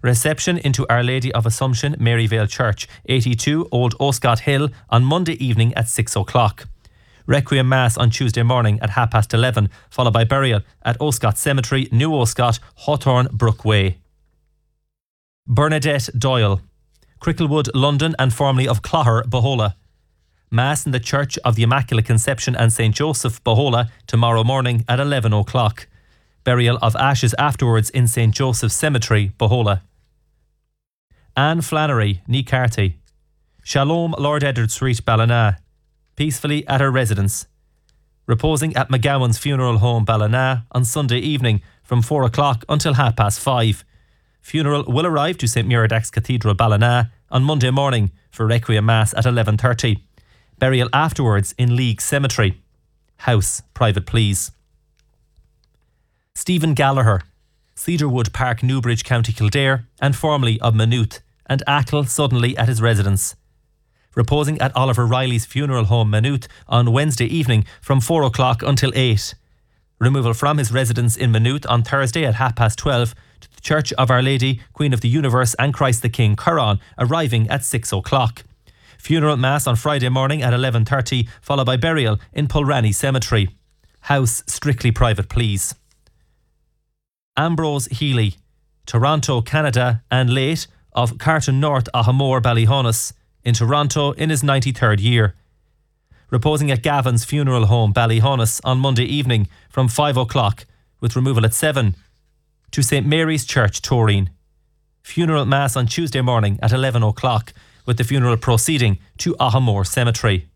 Reception into Our Lady of Assumption, Maryvale Church, 82 Old Oscott Hill on Monday evening at 6 o'clock. Requiem Mass on Tuesday morning at 11:30, followed by burial at Oscott Cemetery, New Oscott, Hawthorne Brook Way. Bernadette Doyle, Cricklewood, London, and formerly of Clogher, Bohola. Mass in the Church of the Immaculate Conception and St. Joseph, Bohola, tomorrow morning at 11 o'clock. Burial of ashes afterwards in St. Joseph's Cemetery, Bohola. Anne Flannery, Necarty. Shalom, Lord Edward Street, Ballina. Peacefully at her residence. Reposing at McGowan's Funeral Home, Ballina, on Sunday evening from 4 o'clock until 5:30. Funeral will arrive to St. Muradach's Cathedral, Ballina, on Monday morning for Requiem Mass at 11:30. Burial afterwards in League Cemetery. House, private please. Stephen Gallagher, Cedarwood Park, Newbridge, County Kildare, and formerly of Maynooth, and Achill suddenly at his residence. Reposing at Oliver Riley's Funeral Home, Maynooth, on Wednesday evening from 4 o'clock until 8. Removal from his residence in Maynooth on Thursday at 12:30 to the Church of Our Lady, Queen of the Universe and Christ the King, Curran, arriving at 6 o'clock. Funeral Mass on Friday morning at 11:30, followed by burial in Pulranny Cemetery. House strictly private please. Ambrose Healy, Toronto, Canada, and late of Carton North, Ahamore, Ballyhonus, in Toronto in his 93rd year. Reposing at Gavin's Funeral Home, Ballyhonus, on Monday evening from 5 o'clock, with removal at 7 to St. Mary's Church, Toreen. Funeral Mass on Tuesday morning at 11 o'clock, with the funeral proceeding to Ahamore Cemetery.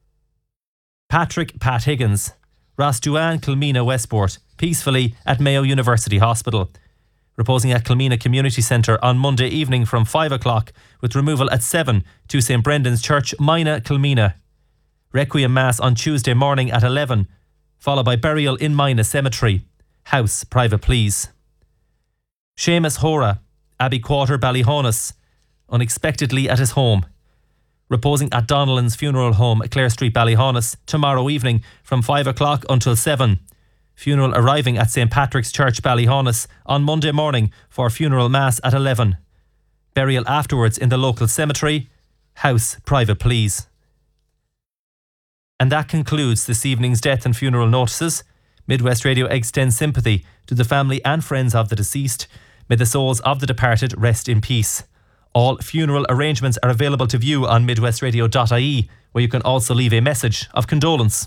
Patrick Pat Higgins, Rastuan, Kilmena, Westport, peacefully at Mayo University Hospital. Reposing at Kilmena Community Centre on Monday evening from 5 o'clock, with removal at 7 to St. Brendan's Church, Mina, Kilmena. Requiem Mass on Tuesday morning at 11, followed by burial in Mina Cemetery. House, private please. Seamus Hora, Abbey Quarter, Ballyhonus, unexpectedly at his home. Reposing at Donnellan's Funeral Home, Clare Street, Ballyhonus, tomorrow evening from 5 o'clock until 7. Funeral arriving at St. Patrick's Church, Ballyhonus, on Monday morning for funeral mass at 11. Burial afterwards in the local cemetery. House, private please. And that concludes this evening's death and funeral notices. Midwest Radio extends sympathy to the family and friends of the deceased. May the souls of the departed rest in peace. All funeral arrangements are available to view on midwestradio.ie, where you can also leave a message of condolence.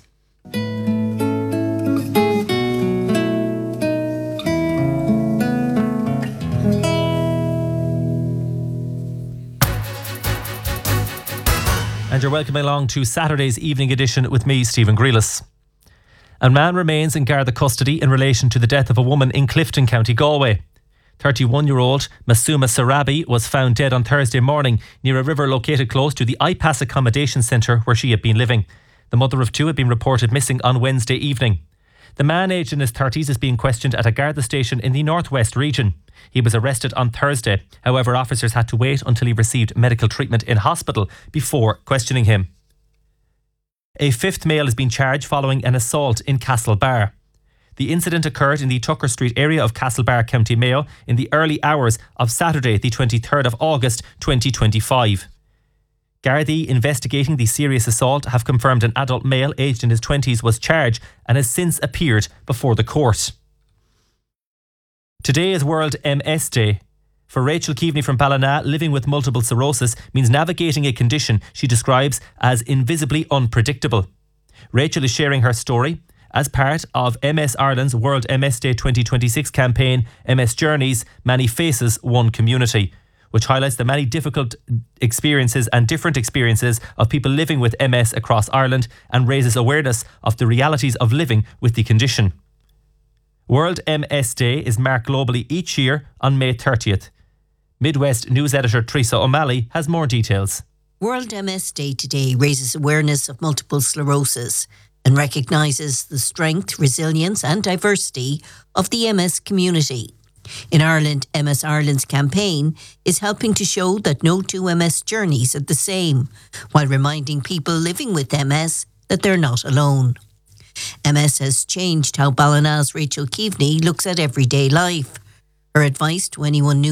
And you're welcome along to Saturday's evening edition with me, Stephen Grealis. A man remains in Garda custody in relation to the death of a woman in Clifton, County Galway. 31-year-old Masuma Sarabi was found dead on Thursday morning near a river located close to the iPass accommodation centre where she had been living. The mother of two had been reported missing on Wednesday evening. The man, aged in his 30s, is being questioned at a Garda station in the northwest region. He was arrested on Thursday. However, officers had to wait until he received medical treatment in hospital before questioning him. A fifth male has been charged following an assault in Castlebar. The incident occurred in the Tucker Street area of Castlebar, County Mayo, in the early hours of Saturday, the 23rd of August 2025. Gardaí investigating the serious assault have confirmed an adult male aged in his 20s was charged and has since appeared before the court. Today is World MS Day. For Rachel Keaveney from Ballina, living with multiple sclerosis means navigating a condition she describes as invisibly unpredictable. Rachel is sharing her story as part of MS Ireland's World MS Day 2026 campaign, MS Journeys, Many Faces, One Community, which highlights the many difficult experiences and different experiences of people living with MS across Ireland and raises awareness of the realities of living with the condition. World MS Day is marked globally each year on May 30th. Midwest News Editor Teresa O'Malley has more details. World MS Day today raises awareness of multiple sclerosis and recognises the strength, resilience and diversity of the MS community. In Ireland, MS Ireland's campaign is helping to show that no two MS journeys are the same, while reminding people living with MS that they're not alone. MS has changed how Ballina's Rachel Keaveney looks at everyday life. Her advice to anyone new